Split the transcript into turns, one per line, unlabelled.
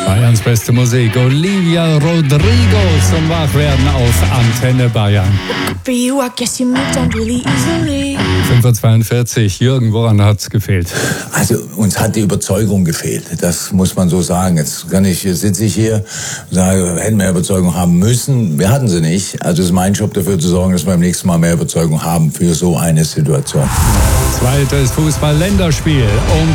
Bayerns beste Musik, Olivia Rodrigo zum Wachwerden auf Antenne Bayern. 5:42 Jürgen, woran hat's gefehlt?
Also uns hat die Überzeugung gefehlt, das muss man so sagen. Jetzt sitze ich hier und sage, wir hätten mehr Überzeugung haben müssen. Wir hatten sie nicht. Also es ist mein Job, dafür zu sorgen, dass wir beim nächsten Mal mehr Überzeugung haben für so eine Situation.
Zweites Fußball-Länderspiel.